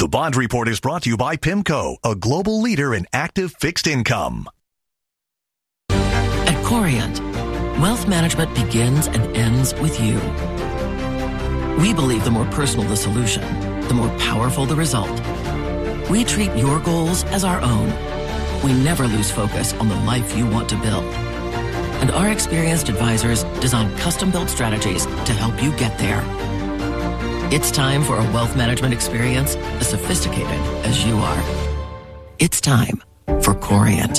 The Bond Report is brought to you by PIMCO, a global leader in active fixed income. At Corient, wealth management begins and ends with you. We believe the more personal the solution, the more powerful the result. We treat your goals as our own. We never lose focus on the life you want to build. And our experienced advisors design custom-built strategies to help you get there. It's time for a wealth management experience as sophisticated as you are. It's time for Corient.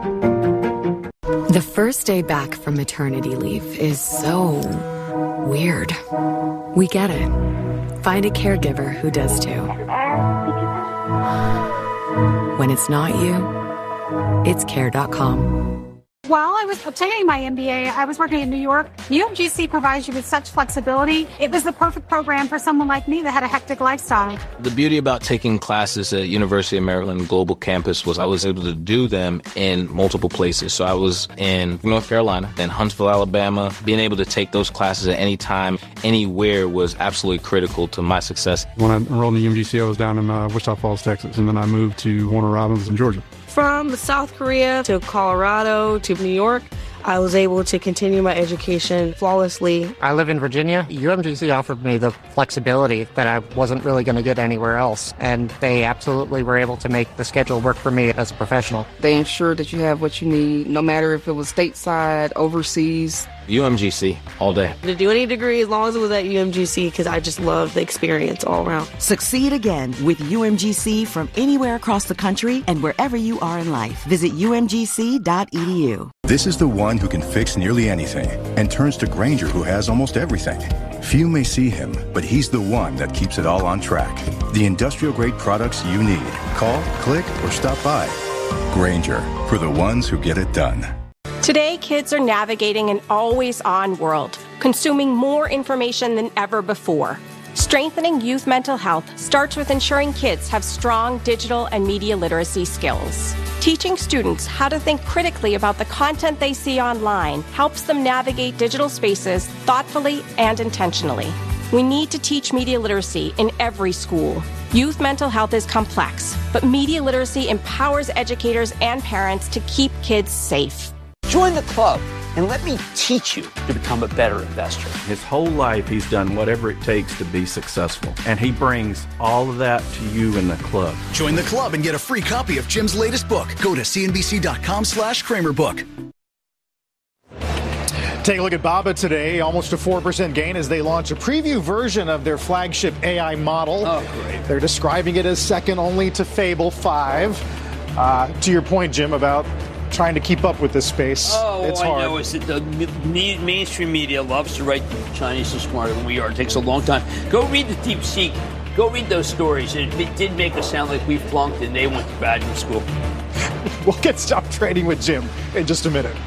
The first day back from maternity leave is so weird. We get it. Find a caregiver who does too. When it's not you, it's care.com. While I was obtaining my MBA, I was working in New York. UMGC provides you with such flexibility. It was the perfect program for someone like me that had a hectic lifestyle. The beauty about taking classes at University of Maryland Global Campus was I was able to do them in multiple places. So I was in North Carolina, then Huntsville, Alabama. Being able to take those classes at any time, anywhere was absolutely critical to my success. When I enrolled in UMGC, I was down in Wichita Falls, Texas, and then I moved to Warner Robins in Georgia. From South Korea to Colorado to New York, I was able to continue my education flawlessly. I live in Virginia. UMGC offered me the flexibility that I wasn't really going to get anywhere else, and they absolutely were able to make the schedule work for me as a professional. They ensure that you have what you need, no matter if it was stateside, overseas. UMGC all day. To do any degree as long as it was at UMGC, because I just love the experience all around. Succeed again with UMGC from anywhere across the country and wherever you are in life. Visit umgc.edu. This is the one who can fix nearly anything and turns to Grainger, who has almost everything. Few may see him, but he's the one that keeps it all on track. The industrial-grade products you need. Call, click, or stop by. Grainger, for the ones who get it done. Today, kids are navigating an always-on world, consuming more information than ever before. Strengthening youth mental health starts with ensuring kids have strong digital and media literacy skills. Teaching students how to think critically about the content they see online helps them navigate digital spaces thoughtfully and intentionally. We need to teach media literacy in every school. Youth mental health is complex, but media literacy empowers educators and parents to keep kids safe. Join the club and let me teach you to become a better investor. His whole life, he's done whatever it takes to be successful, and he brings all of that to you in the club. Join the club and get a free copy of Jim's latest book. Go to cnbc.com/KramerBook. Take a look at Baba today, almost a 4% gain as they launch a preview version of their flagship AI model. Oh, great. They're describing it as second only to Fable 5. To your point, Jim, about trying to keep up with this space. It's hard. I know is that the mainstream media loves to write the Chinese are smarter than we are. It takes a long time. Go read the DeepSeek. Go read those stories. It did make us sound like we flunked and they went to graduate school. We'll get Stop Trading with Jim in just a minute.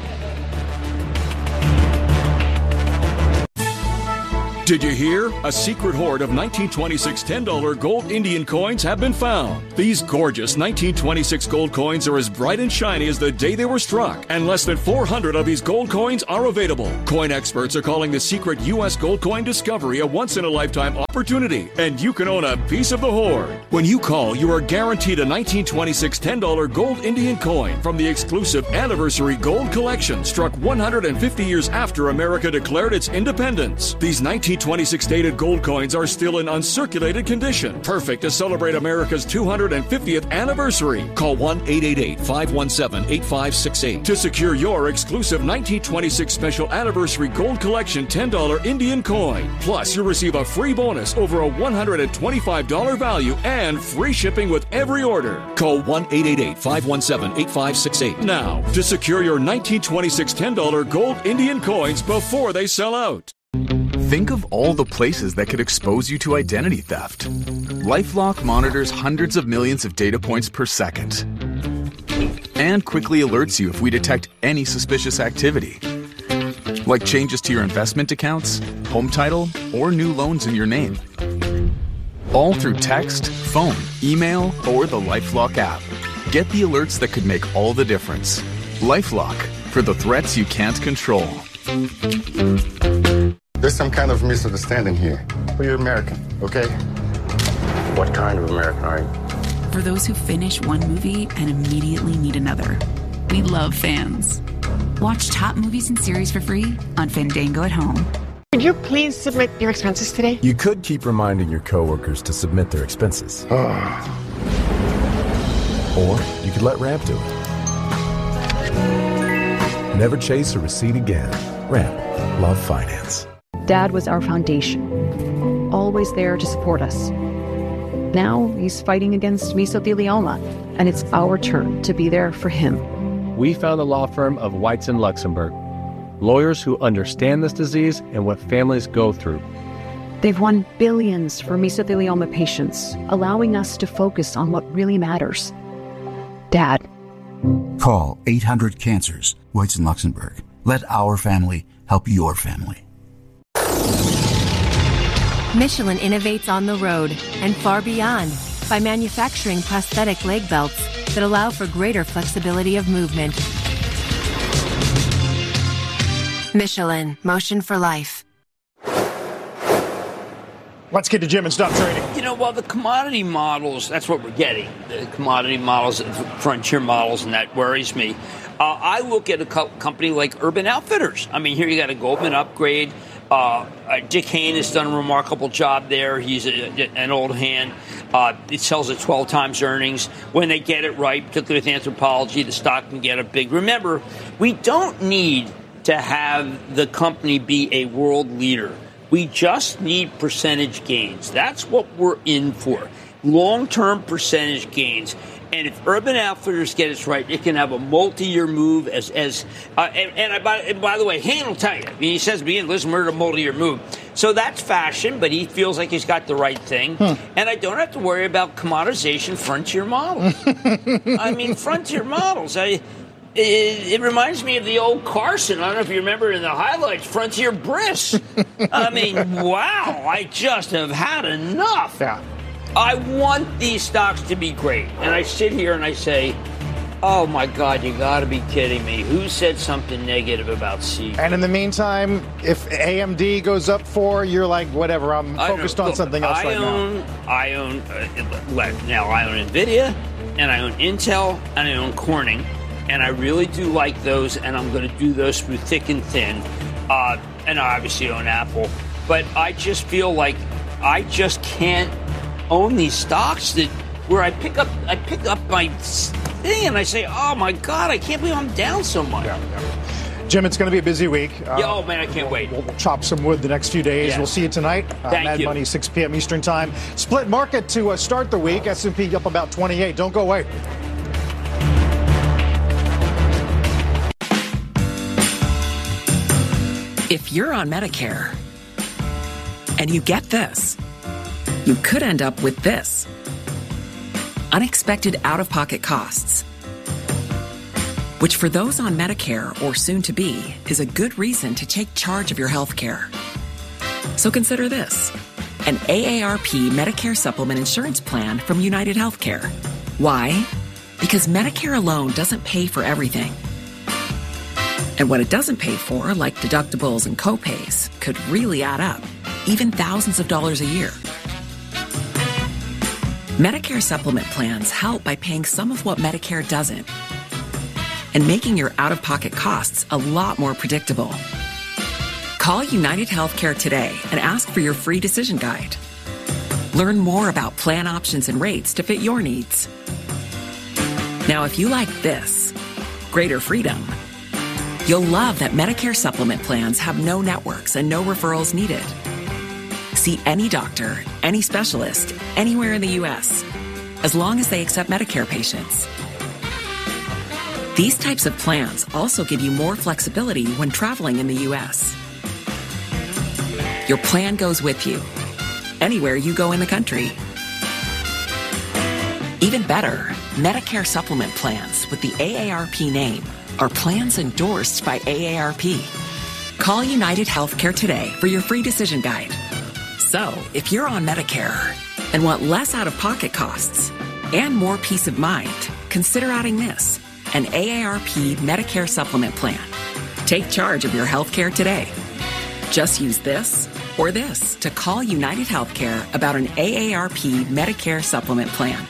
Did you hear? A secret hoard of 1926 $10 gold Indian coins have been found. These gorgeous 1926 gold coins are as bright and shiny as the day they were struck, and less than 400 of these gold coins are available. Coin experts are calling the secret U.S. gold coin discovery a once-in-a-lifetime opportunity, and you can own a piece of the hoard. When you call, you are guaranteed a 1926 $10 gold Indian coin from the exclusive Anniversary Gold Collection, struck 150 years after America declared its independence. These 1926 dated gold coins are still in uncirculated condition, perfect to celebrate America's 250th anniversary. Call 1-888-517-8568 to secure your exclusive 1926 Special Anniversary Gold Collection $10 Indian coin. Plus, you'll receive a free bonus over a $125 value and free shipping with every order. Call 1-888-517-8568 now to secure your 1926 $10 gold Indian coins before they sell out. Think of all the places that could expose you to identity theft. LifeLock monitors hundreds of millions of data points per second and quickly alerts you if we detect any suspicious activity, like changes to your investment accounts, home title, or new loans in your name. All through text, phone, email, or the LifeLock app. Get the alerts that could make all the difference. LifeLock, for the threats you can't control. There's some kind of misunderstanding here. We're American, okay? What kind of American are you? For those who finish one movie and immediately need another. We love fans. Watch top movies and series for free on Fandango at home. Could you please submit your expenses today? You could keep reminding your coworkers to submit their expenses. Or you could let Ramp do it. Never chase a receipt again. Ramp. Love finance. Dad was our foundation. Always there to support us. Now he's fighting against mesothelioma, and it's our turn to be there for him. We found the law firm of Weitz & Luxembourg. Lawyers who understand this disease and what families go through. They've won billions for mesothelioma patients, allowing us to focus on what really matters. Dad. Call 800-CANCERS, Weitz & Luxembourg. Let our family help your family. Michelin innovates on the road and far beyond by manufacturing prosthetic leg belts that allow for greater flexibility of movement. Michelin, motion for life. Let's get to Jim and stop trading. You know, well, the commodity models, that's what we're getting. The commodity models, frontier models, and that worries me. I look at a company like Urban Outfitters. I mean, here you got a Goldman upgrade. Dick Hayne has done a remarkable job there. He's an old hand. It sells at 12 times earnings. When they get it right, particularly with Anthropologie, the stock can get up big. Remember, we don't need to have the company be a world leader. We just need percentage gains. That's what we're in for. Long-term percentage gains. And if Urban Outfitters get it right, it can have a multi-year move by the way, Hayne will tell you. I mean, he says, listen, we're at a multi-year move. So that's fashion, but he feels like he's got the right thing. And I don't have to worry about commoditization frontier models. I mean, frontier models. It reminds me of the old Carson. I don't know if you remember in the highlights, Frontier Briss. I mean, wow, I just have had enough. Yeah. I want these stocks to be great. And I sit here and I say, oh, my God, you got to be kidding me. Who said something negative about C? And in the meantime, if AMD goes up 4, you're like, whatever, I'm focused on something else now. I own NVIDIA, and I own Intel, and I own Corning. And I really do like those, and I'm going to do those through thick and thin. And I obviously own Apple. But I just feel like I just can't own these stocks where I pick up my thing and I say, oh my God, I can't believe I'm down so much. Yeah. Jim, it's going to be a busy week. Oh man, I can't wait. We'll chop some wood the next few days. Yes. We'll see you tonight. Mad Money, 6 p.m. Eastern Time. Split market to start the week. S&P up about 28. Don't go away. If you're on Medicare and you get this, you could end up with this. Unexpected out-of-pocket costs, which for those on Medicare or soon to be is a good reason to take charge of your health care. So consider this, an AARP Medicare Supplement Insurance Plan from United Healthcare. Why? Because Medicare alone doesn't pay for everything. And what it doesn't pay for, like deductibles and copays, could really add up, even thousands of dollars a year. Medicare supplement plans help by paying some of what Medicare doesn't and making your out-of-pocket costs a lot more predictable. Call United Healthcare today and ask for your free decision guide. Learn more about plan options and rates to fit your needs. Now, if you like this, greater freedom, you'll love that Medicare supplement plans have no networks and no referrals needed. See any doctor, any specialist, anywhere in the U.S., as long as they accept Medicare patients. These types of plans also give you more flexibility when traveling in the U.S. Your plan goes with you, anywhere you go in the country. Even better, Medicare supplement plans with the AARP name are plans endorsed by AARP. Call United Healthcare today for your free decision guide. So, if you're on Medicare and want less out-of-pocket costs and more peace of mind, consider adding this, an AARP Medicare supplement plan. Take charge of your health care today. Just use this Or this, to call United Healthcare about an AARP Medicare supplement plan.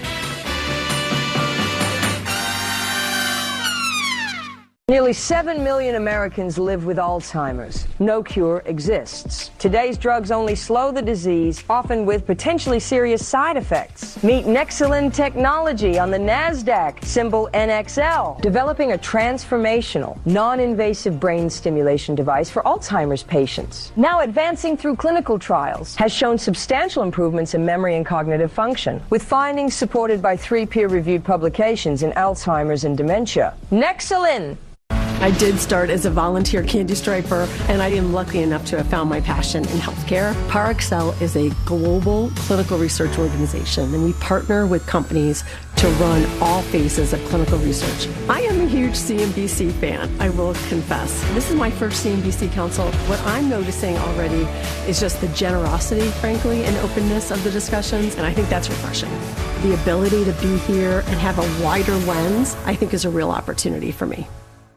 Nearly 7 million Americans live with Alzheimer's. No cure exists. Today's drugs only slow the disease, often with potentially serious side effects. Meet Nexalin Technology on the NASDAQ, symbol NXL, developing a transformational, non-invasive brain stimulation device for Alzheimer's patients. Now advancing through clinical trials, has shown substantial improvements in memory and cognitive function, with findings supported by 3 peer-reviewed publications in Alzheimer's and dementia. Nexalin! I did start as a volunteer candy striper, and I am lucky enough to have found my passion in healthcare. Parexel is a global clinical research organization, and we partner with companies to run all phases of clinical research. I am a huge CNBC fan, I will confess. This is my first CNBC Council. What I'm noticing already is just the generosity, frankly, and openness of the discussions, and I think that's refreshing. The ability to be here and have a wider lens, I think, is a real opportunity for me.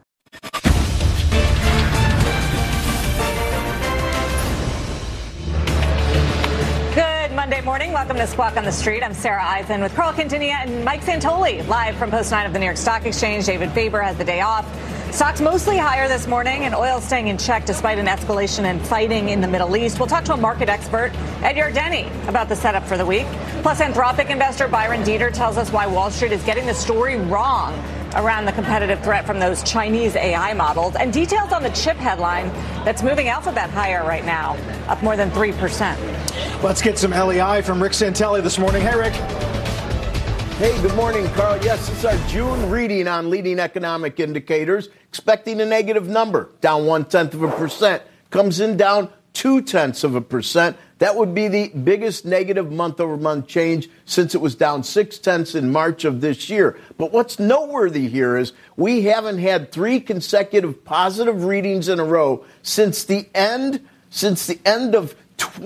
Monday morning. Welcome to Squawk on the Street. I'm Sarah Eisen with Carl Quintanilla and Mike Santoli, live from Post 9 of the New York Stock Exchange. David Faber has the day off. Stocks mostly higher this morning, and oil staying in check despite an escalation in fighting in the Middle East. We'll talk to a market expert, Ed Yardeni, about the setup for the week. Plus, Anthropic investor Byron Dieter tells us why Wall Street is getting the story wrong around the competitive threat from those Chinese AI models, and details on the chip headline that's moving Alphabet higher right now, up more than 3%. Let's get some LEI from Rick Santelli this morning. Hey, Rick. Hey, good morning, Carl. Yes, this is our June reading on leading economic indicators, expecting a negative number, down 0.1%. Comes in down 0.2%. That would be the biggest negative month-over-month change since it was down 0.6 in March of this year. But what's noteworthy here is we haven't had 3 consecutive positive readings in a row since the end of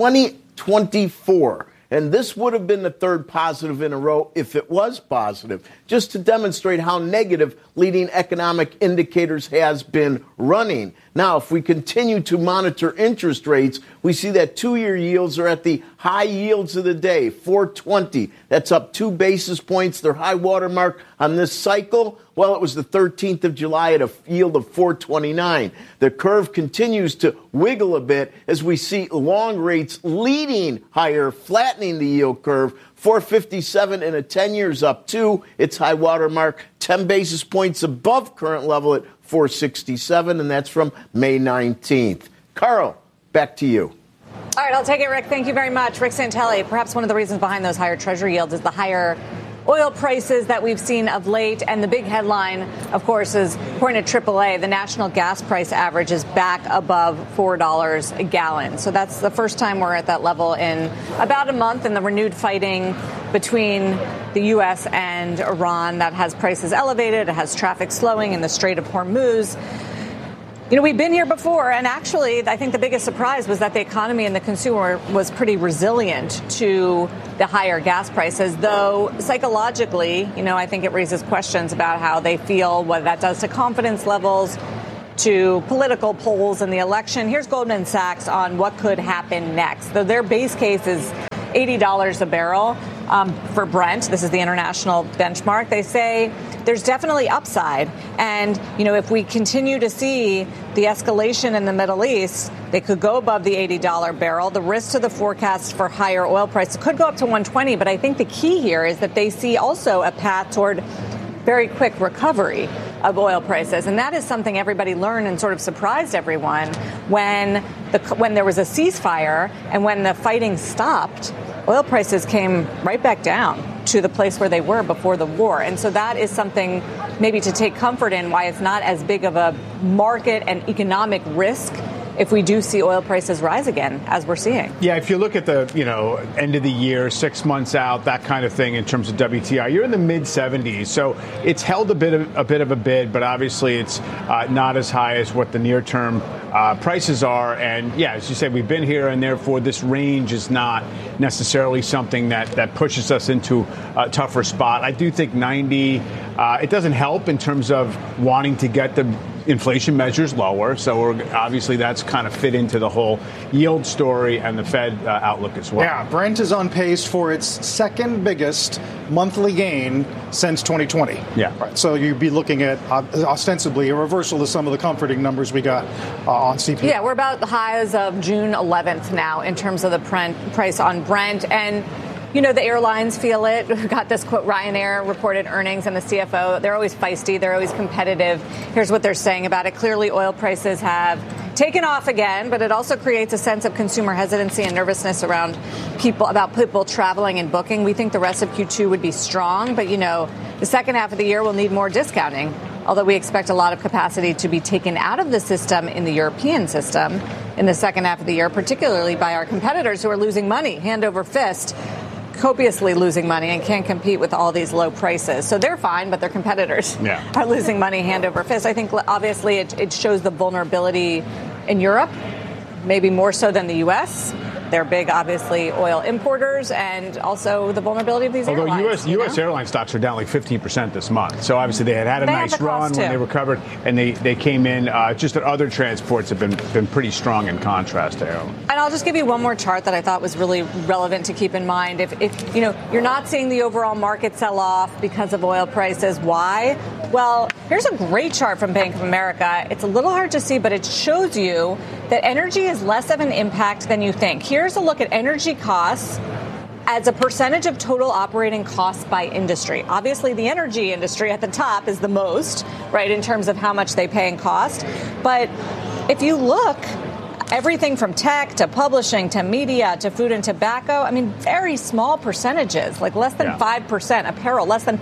2024. And this would have been the 3rd positive in a row if it was positive, just to demonstrate how negative leading economic indicators has been running. Now, if we continue to monitor interest rates, we see that 2-year yields are at the high yields of the day, 4.20. That's up 2 basis points, their high water mark on this cycle. Well, it was the 13th of July at a yield of 4.29. The curve continues to wiggle a bit as we see long rates leading higher, flattening the yield curve. 4.57 in a 10-year's up 2. Its high water mark 10 basis points above current level at 4.67, and that's from May 19th. Carl, back to you. All right, I'll take it, Rick. Thank you very much. Rick Santelli, perhaps one of the reasons behind those higher Treasury yields is the higher oil prices that we've seen of late. And the big headline, of course, is according to AAA, the national gas price average is back above $4 a gallon. So that's the first time we're at that level in about a month, and the renewed fighting between the U.S. and Iran that has prices elevated. It has traffic slowing in the Strait of Hormuz. You know, we've been here before, and actually, I think the biggest surprise was that the economy and the consumer was pretty resilient to the higher gas prices, though psychologically, you know, I think it raises questions about how they feel, what that does to confidence levels, to political polls in the election. Here's Goldman Sachs on what could happen next. Though their base case is $80 a barrel for Brent. This is the international benchmark. They say there's definitely upside. And, you know, if we continue to see the escalation in the Middle East, they could go above the $80 barrel. The risk to the forecast for higher oil prices could go up to 120. But I think the key here is that they see also a path toward very quick recovery of oil prices. And that is something everybody learned and sort of surprised everyone when there was a ceasefire and when the fighting stopped. Oil prices came right back down to the place where they were before the war. And so that is something maybe to take comfort in, why it's not as big of a market and economic risk if we do see oil prices rise again, as we're seeing. Yeah, if you look at the, end of the year, 6 months out, that kind of thing in terms of WTI, you're in the mid-70s. So it's held a bit of a bid, but obviously it's not as high as what the near-term prices are. And yeah, as you said, we've been here, and therefore this range is not necessarily something that pushes us into a tougher spot. I do think 90, it doesn't help in terms of wanting to get the inflation measures lower. So obviously that's kind of fit into the whole yield story and the Fed outlook as well. Yeah, Brent is on pace for its second biggest monthly gain since 2020. Yeah. Right, so you'd be looking at ostensibly a reversal of some of the comforting numbers we got on CPI. Yeah, we're about the highs of June 11th now in terms of the price on Brent. And you know, the airlines feel it. We got this quote, Ryanair reported earnings, and the CFO, they're always feisty. They're always competitive. Here's what they're saying about it. Clearly, oil prices have taken off again, but it also creates a sense of consumer hesitancy and nervousness around people traveling and booking. We think the rest of Q2 would be strong, but, you know, the second half of the year will need more discounting, although we expect a lot of capacity to be taken out of the system in the European system in the second half of the year, particularly by our competitors who are losing money hand over fist, copiously losing money, and can't compete with all these low prices. So they're fine, but their competitors are losing money hand over fist. I think obviously it shows the vulnerability in Europe, maybe more so than the U.S. They're big, obviously, oil importers, and also the vulnerability of these airlines. Although U.S. airline stocks are down like 15% this month. So obviously they had a nice run when they recovered, and they came in. Just that other transports have been pretty strong in contrast to airlines. And I'll just give you one more chart that I thought was really relevant to keep in mind. If you know, you're not seeing the overall market sell off because of oil prices, why? Well, here's a great chart from Bank of America. It's a little hard to see, but it shows you that energy is less of an impact than you think. Here's a look at energy costs as a percentage of total operating costs by industry. Obviously, the energy industry at the top is the most, right, in terms of how much they pay in cost. But if you look, everything from tech to publishing to media to food and tobacco, I mean, very small percentages, like less than 5%. Apparel, less than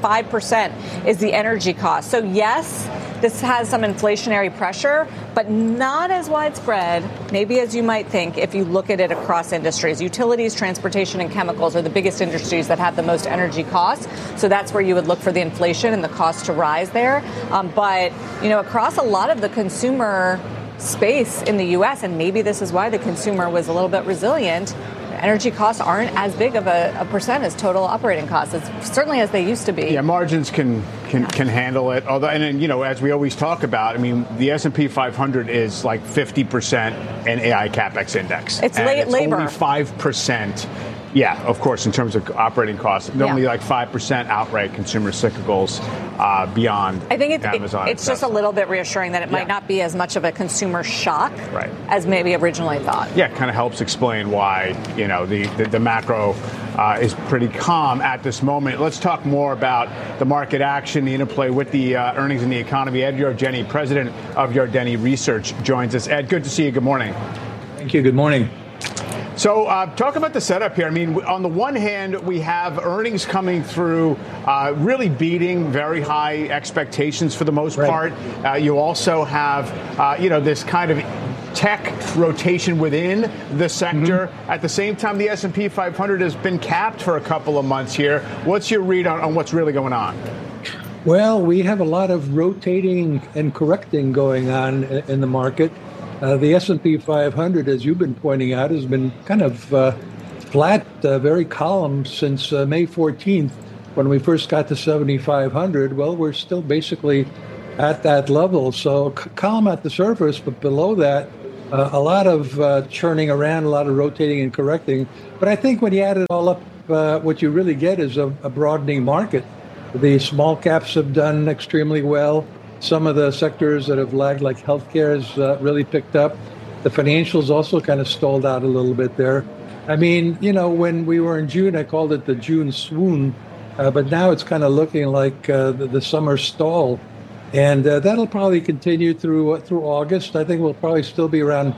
5% is the energy cost. So, yes, this has some inflationary pressure, but not as widespread, maybe as you might think, if you look at it across industries. Utilities, transportation, and chemicals are the biggest industries that have the most energy costs. So that's where you would look for the inflation and the cost to rise there. But, you know, across a lot of the consumer space in the U.S., and maybe this is why the consumer was a little bit resilient, energy costs aren't as big of a percent as total operating costs. It's certainly as they used to be. Yeah, margins can handle it. Although, and then, you know, as we always talk about, I mean, the S&P 500 is like 50% an AI capex index. It's labor. Only 5%. Yeah, of course, in terms of operating costs, only like 5% outright consumer cyclicals beyond I think Amazon. It's just a little bit reassuring that it might not be as much of a consumer shock as maybe originally thought. Yeah, it kind of helps explain why, you know, the macro is pretty calm at this moment. Let's talk more about the market action, the interplay with the earnings in the economy. Ed Yardeni, president of Yardeni Research, joins us. Ed, good to see you. Good morning. Thank you. Good morning. So talk about the setup here. I mean, on the one hand, we have earnings coming through, really beating very high expectations for the most part. You also have, you know, this kind of tech rotation within the sector. At the same time, the S&P 500 has been capped for a couple of months here. What's your read on what's really going on? Well, we have a lot of rotating and correcting going on in the market. The S&P 500, as you've been pointing out, has been kind of flat, very calm since May 14th, when we first got to 7,500. Well, we're still basically at that level. So calm at the surface, but below that, a lot of churning around, a lot of rotating and correcting. But I think when you add it all up, what you really get is a broadening market. The small caps have done extremely well. Some of the sectors that have lagged, like healthcare, has really picked up. The financials also kind of stalled out a little bit there. I mean, you know, when we were in June, I called it the June swoon, but now it's kind of looking like the summer stall. And that'll probably continue through August. I think we'll probably still be around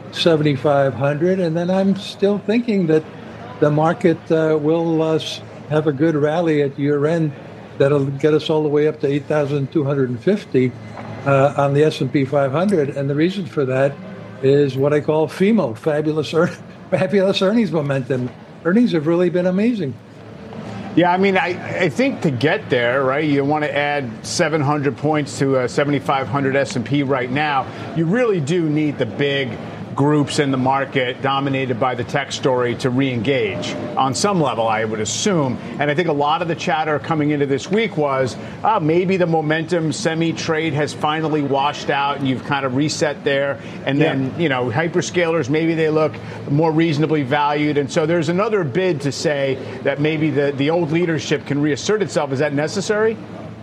7,500. And then I'm still thinking that the market will have a good rally at year end. That'll get us all the way up to 8,250 on the S&P 500. And the reason for that is what I call FEMO, fabulous earnings momentum. Earnings have really been amazing. Yeah, I mean, I think to get there, right, you want to add 700 points to a 7,500 S&P right now. You really do need the big groups in the market dominated by the tech story to re-engage on some level, I would assume. And I think a lot of the chatter coming into this week was maybe the momentum semi-trade has finally washed out and you've kind of reset there. And then, hyperscalers, maybe they look more reasonably valued. And so there's another bid to say that maybe the old leadership can reassert itself. Is that necessary?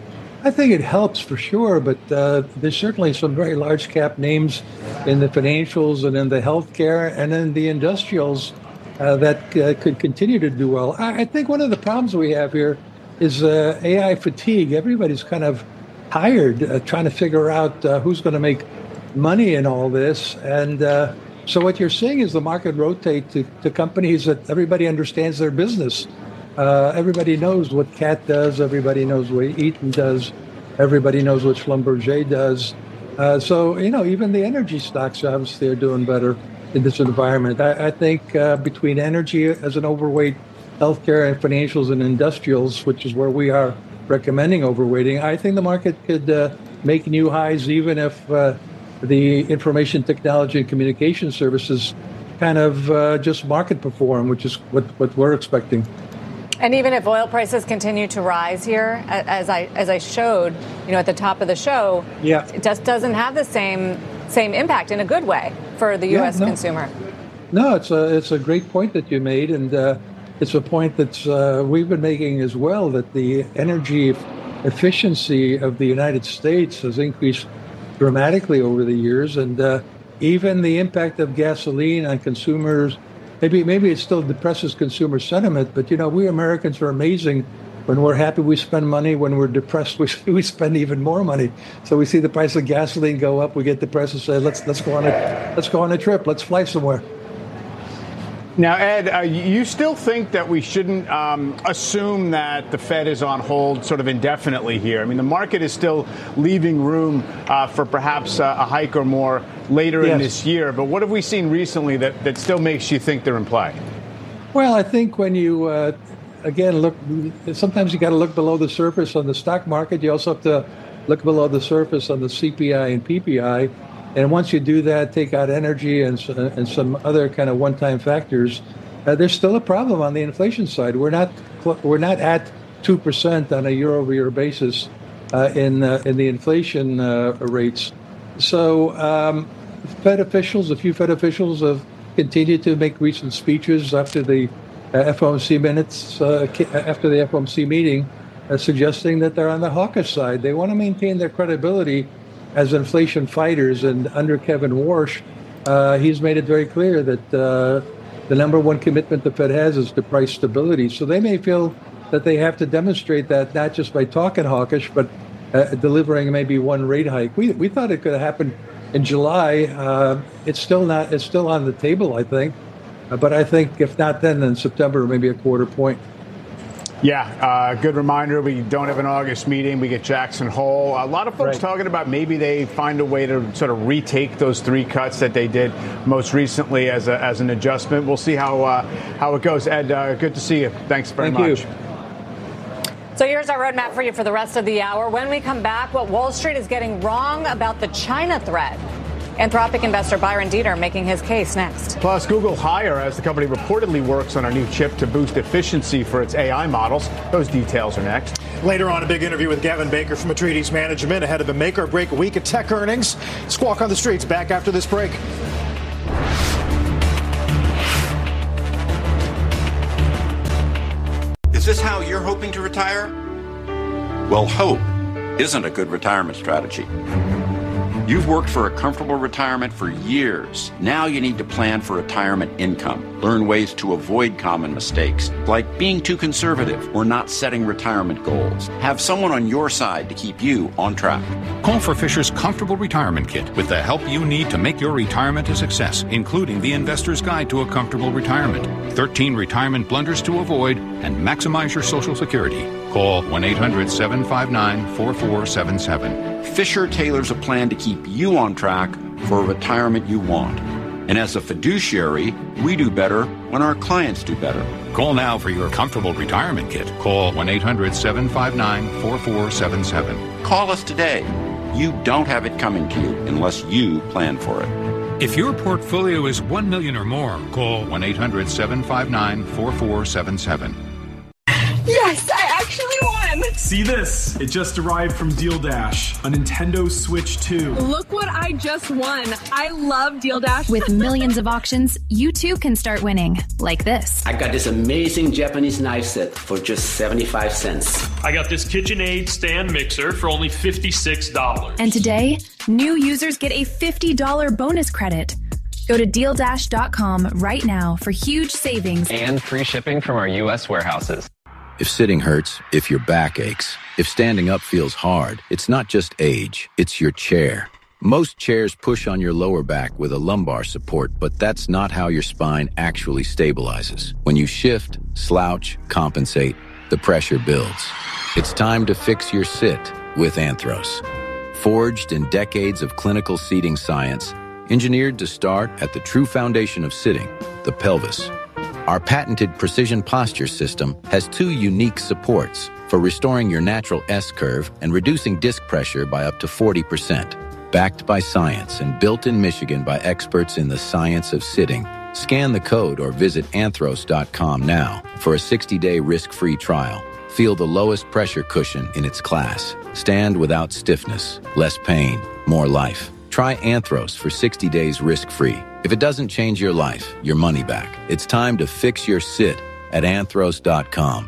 I think it helps for sure, but there's certainly some very large cap names in the financials and in the healthcare and in the industrials that could continue to do well. I think one of the problems we have here is AI fatigue. Everybody's kind of tired trying to figure out who's going to make money in all this. And so what you're seeing is the market rotate to companies that everybody understands their business. Everybody knows what Cat does. Everybody knows what Eaton does. Everybody knows what Schlumberger does. So, even the energy stocks obviously are doing better in this environment. I think between energy as an overweight, healthcare and financials and industrials, which is where we are recommending overweighting, I think the market could make new highs even if the information technology and communication services kind of just market perform, which is what we're expecting. And even if oil prices continue to rise here, as I showed, at the top of the show, it just doesn't have the same impact in a good way for the U.S. consumer. No, it's a great point that you made, and it's a point that we've been making as well, that the energy efficiency of the United States has increased dramatically over the years, and even the impact of gasoline on consumers. Maybe it still depresses consumer sentiment, but we Americans are amazing. When we're happy, we spend money. When we're depressed, we spend even more money. So we see the price of gasoline go up, we get depressed and say, let's go on a trip, let's fly somewhere. Now, Ed, you still think that we shouldn't assume that the Fed is on hold sort of indefinitely here? I mean, the market is still leaving room for perhaps a hike or more later in this year. But what have we seen recently that still makes you think they're in play? Well, I think when you, again, look, sometimes you got to look below the surface on the stock market. You also have to look below the surface on the CPI and PPI. And once you do that, take out energy and some other kind of one-time factors, there's still a problem on the inflation side. We're not at 2% on a year-over-year basis in the inflation rates. So a few Fed officials have continued to make recent speeches after the FOMC minutes, after the FOMC meeting, suggesting that they're on the hawkish side. They want to maintain their credibility as inflation fighters, and under Kevin Warsh, he's made it very clear that the number one commitment the Fed has is to price stability. So they may feel that they have to demonstrate that not just by talking hawkish, but delivering maybe one rate hike. We thought it could have happened in July. It's still not. It's still on the table, I think. But I think if not then in September, maybe a quarter point. Yeah, good reminder. We don't have an August meeting. We get Jackson Hole. A lot of folks talking about maybe they find a way to sort of retake those 3 cuts that they did most recently as an adjustment. We'll see how it goes. Ed, good to see you. Thanks very much. So here's our roadmap for you for the rest of the hour. When we come back, what Wall Street is getting wrong about the China threat. Anthropic investor Byron Dieter making his case next. Plus, Google Hire, as the company reportedly works on a new chip to boost efficiency for its AI models. Those details are next. Later on, a big interview with Gavin Baker from Atreides Management ahead of a make-or-break week of tech earnings. Squawk on the Streets back after this break. Is this how you're hoping to retire? Well, hope isn't a good retirement strategy. You've worked for a comfortable retirement for years. Now you need to plan for retirement income. Learn ways to avoid common mistakes, like being too conservative or not setting retirement goals. Have someone on your side to keep you on track. Call for Fisher's Comfortable Retirement Kit with the help you need to make your retirement a success, including the Investor's Guide to a Comfortable Retirement, 13 retirement blunders to avoid, and maximize your Social Security. Call 1-800-759-4477. Fisher tailors a plan to keep you on track for a retirement you want. And as a fiduciary, we do better when our clients do better. Call now for your Comfortable Retirement Kit. Call 1-800-759-4477. Call us today. You don't have it coming to you unless you plan for it. If your portfolio is $1 million or more, call 1-800-759-4477. Yes, I actually won! See this? It just arrived from Deal Dash, a Nintendo Switch 2. Look what I just won. I love Deal Dash. With millions of auctions, you too can start winning. Like this. I got this amazing Japanese knife set for just 75 cents. I got this KitchenAid stand mixer for only $56. And today, new users get a $50 bonus credit. Go to DealDash.com right now for huge savings and free shipping from our U.S. warehouses. If sitting hurts, if your back aches, if standing up feels hard, it's not just age, it's your chair. Most chairs push on your lower back with a lumbar support, but that's not how your spine actually stabilizes. When you shift, slouch, compensate, the pressure builds. It's time to fix your sit with Anthros. Forged in decades of clinical seating science, engineered to start at the true foundation of sitting, the pelvis. Our patented precision posture system has 2 unique supports for restoring your natural S-curve and reducing disc pressure by up to 40%. Backed by science and built in Michigan by experts in the science of sitting, scan the code or visit anthros.com now for a 60-day risk-free trial. Feel the lowest pressure cushion in its class. Stand without stiffness, less pain, more life. Try Anthros for 60 days risk-free. If it doesn't change your life, your money back. It's time to fix your sit at anthros.com.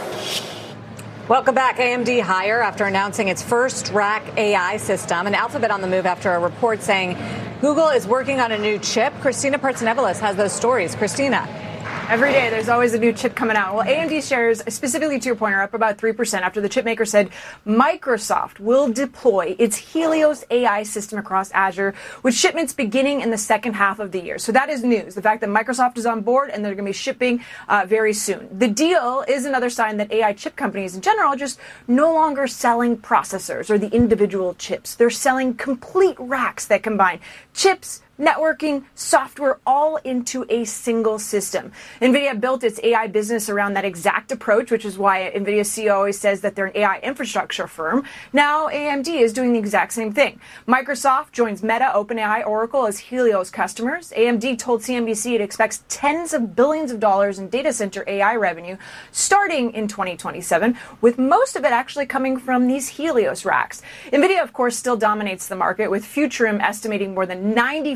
Welcome back. AMD higher after announcing its first rack AI system, and Alphabet on the move after a report saying Google is working on a new chip. Christina Partsinevelos has those stories. Christina. Every day, there's always a new chip coming out. Well, AMD shares, specifically to your point, are up about 3% after the chip maker said Microsoft will deploy its Helios AI system across Azure, with shipments beginning in the second half of the year. So that is news. The fact that Microsoft is on board and they're going to be shipping very soon. The deal is another sign that AI chip companies in general are just no longer selling processors or the individual chips. They're selling complete racks that combine chips, networking, software, all into a single system. NVIDIA built its AI business around that exact approach, which is why NVIDIA's CEO always says that they're an AI infrastructure firm. Now AMD is doing the exact same thing. Microsoft joins Meta, OpenAI, Oracle as Helios customers. AMD told CNBC it expects tens of billions of dollars in data center AI revenue starting in 2027, with most of it actually coming from these Helios racks. NVIDIA, of course, still dominates the market, with Futurum estimating more than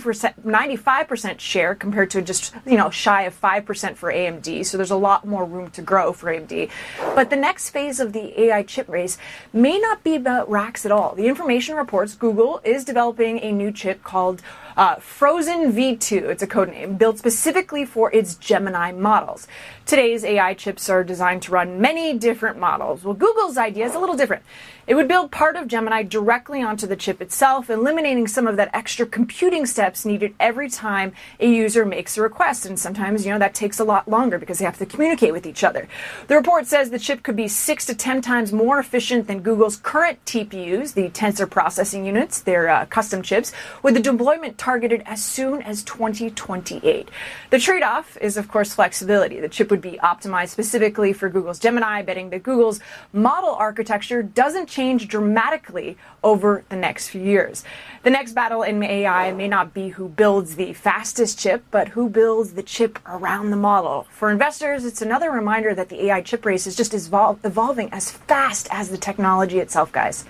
95% share compared to just, shy of 5% for AMD. So there's a lot more room to grow for AMD. But the next phase of the AI chip race may not be about racks at all. The information reports Google is developing a new chip called Frozen V2. It's a code name built specifically for its Gemini models. Today's AI chips are designed to run many different models. Well, Google's idea is a little different. It would build part of Gemini directly onto the chip itself, eliminating some of that extra computing steps needed every time a user makes a request. And sometimes, that takes a lot longer because they have to communicate with each other. The report says the chip could be 6 to 10 times more efficient than Google's current TPUs, the tensor processing units, their custom chips, with the deployment targeted as soon as 2028. The trade-off is, of course, flexibility. The chip would be optimized specifically for Google's Gemini, betting that Google's model architecture doesn't change dramatically over the next few years. The next battle in AI may not be who builds the fastest chip, but who builds the chip around the model. For investors, it's another reminder that the AI chip race is just evolving as fast as the technology itself, guys.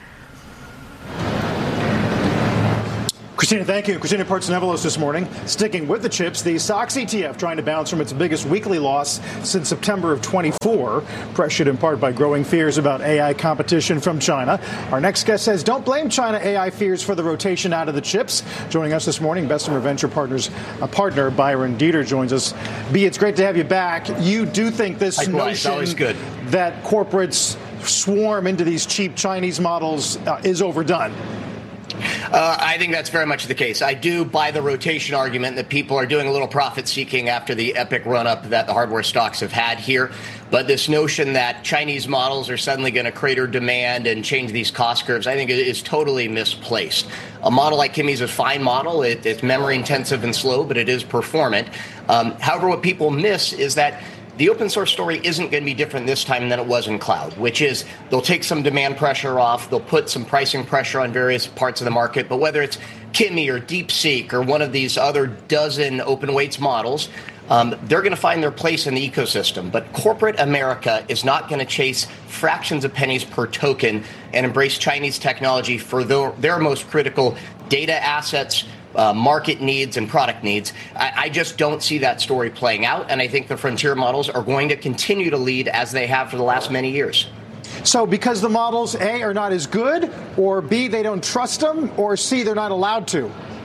Christina, thank you. Christina Partsinevelos this morning. Sticking with the chips, the SOX ETF trying to bounce from its biggest weekly loss since September of 24, pressured in part by growing fears about AI competition from China. Our next guest says don't blame China AI fears for the rotation out of the chips. Joining us this morning, Bessemer Venture Partners partner Byron Dieter joins us. B, it's great to have you back. You do think this notion that corporates swarm into these cheap Chinese models is overdone? I think that's very much the case. I do buy the rotation argument that people are doing a little profit seeking after the epic run up that the hardware stocks have had here. But this notion that Chinese models are suddenly going to crater demand and change these cost curves, I think it is totally misplaced. A model like Kimmy's is a fine model. It's memory intensive and slow, but it is performant. However, what people miss is that the open source story isn't going to be different this time than it was in cloud, which is they'll take some demand pressure off, they'll put some pricing pressure on various parts of the market, but whether it's Kimi or DeepSeek or one of these other dozen open weights models, they're going to find their place in the ecosystem. But corporate America is not going to chase fractions of pennies per token and embrace Chinese technology for their most critical data assets, market needs, and product needs. I just don't see that story playing out. And I think the frontier models are going to continue to lead as they have for the last many years. So because the models, A, are not as good, or B, they don't trust them, or C, they're not allowed to?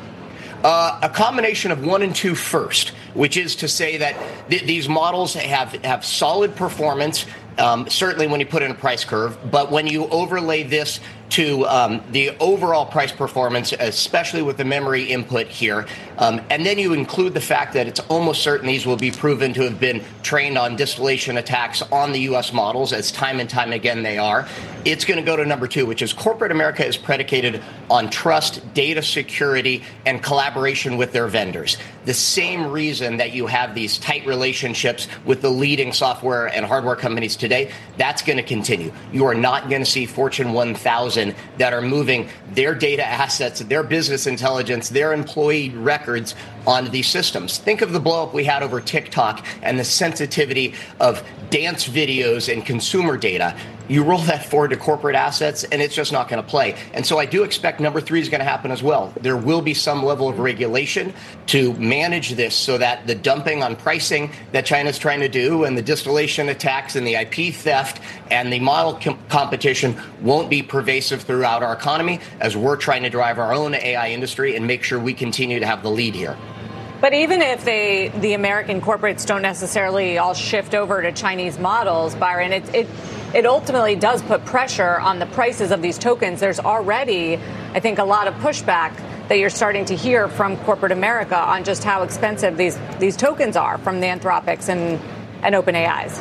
A combination of 1 and 2 first, which is to say that these models have solid performance, certainly when you put in a price curve, but when you overlay this to the overall price performance, especially with the memory input here, and then you include the fact that it's almost certain these will be proven to have been trained on distillation attacks on the U.S. models, as time and time again they are, it's going to go to number 2, which is corporate America is predicated on trust, data security, and collaboration with their vendors. The same reason that you have these tight relationships with the leading software and hardware companies today, that's going to continue. You are not going to see Fortune 1000 that are moving their data assets, their business intelligence, their employee records onto these systems. Think of the blow-up we had over TikTok and the sensitivity of dance videos and consumer data. You roll that forward to corporate assets, and it's just not going to play. And so I do expect number 3 is going to happen as well. There will be some level of regulation to manage this so that the dumping on pricing that China's trying to do and the distillation attacks and the IP theft and the model competition won't be pervasive throughout our economy as we're trying to drive our own AI industry and make sure we continue to have the lead here. But even if the American corporates don't necessarily all shift over to Chinese models, Byron, it ultimately does put pressure on the prices of these tokens. There's already, I think, a lot of pushback that you're starting to hear from corporate America on just how expensive these tokens are from the Anthropics and OpenAIs.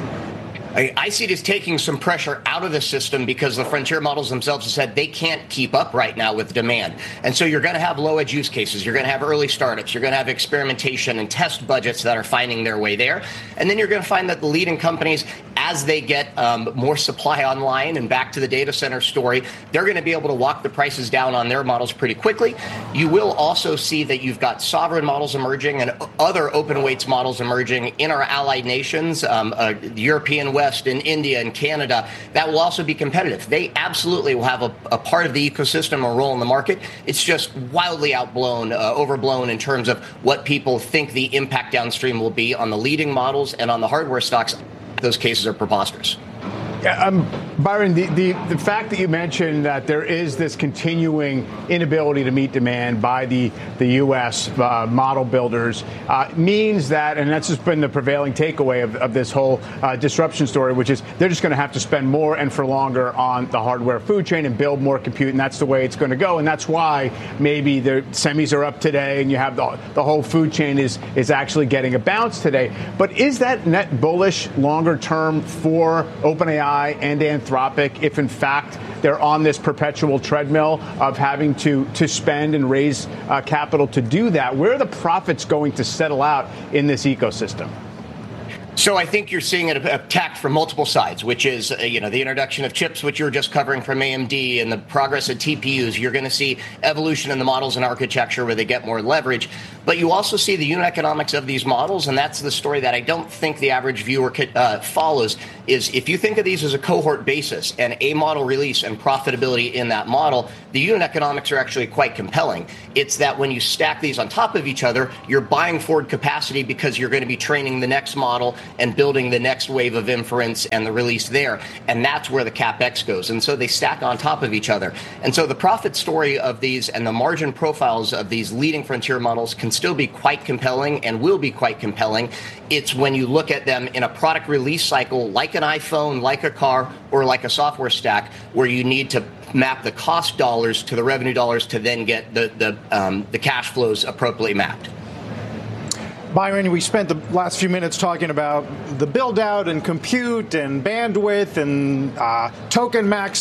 I see it as taking some pressure out of the system because the frontier models themselves have said they can't keep up right now with demand. And so you're going to have low-edge use cases. You're going to have early startups. You're going to have experimentation and test budgets that are finding their way there. And then you're going to find that the leading companies, as they get more supply online and back to the data center story, they're going to be able to walk the prices down on their models pretty quickly. You will also see that you've got sovereign models emerging and other open weights models emerging in our allied nations, the European West, in India and Canada, that will also be competitive. They absolutely will have a part of the ecosystem, a role in the market. It's just wildly overblown in terms of what people think the impact downstream will be on the leading models and on the hardware stocks. Those cases are preposterous. Byron, the fact that you mentioned that there is this continuing inability to meet demand by the U.S. Model builders means that, and that's just been the prevailing takeaway of this whole disruption story, which is they're just going to have to spend more and for longer on the hardware food chain and build more compute, and that's the way it's going to go. And that's why maybe the semis are up today and you have the whole food chain is actually getting a bounce today. But is that net bullish longer term for OpenAI and Anthropic if, in fact, they're on this perpetual treadmill of having to spend and raise capital to do that? Where are the profits going to settle out in this ecosystem? So I think you're seeing it attacked from multiple sides, which is, the introduction of chips, which you were just covering from AMD, and the progress of TPUs. You're going to see evolution in the models and architecture where they get more leverage. But you also see the unit economics of these models, and that's the story that I don't think the average viewer follows, is if you think of these as a cohort basis and a model release and profitability in that model, the unit economics are actually quite compelling. It's that when you stack these on top of each other, you're buying forward capacity because you're going to be training the next model and building the next wave of inference and the release there. And that's where the CapEx goes. And so they stack on top of each other. And so the profit story of these and the margin profiles of these leading frontier models can still be quite compelling and will be quite compelling. It's when you look at them in a product release cycle, like an iPhone, like a car, or like a software stack, where you need to map the cost dollars to the revenue dollars to then get the cash flows appropriately mapped. Byron, we spent the last few minutes talking about the build out and compute and bandwidth and token max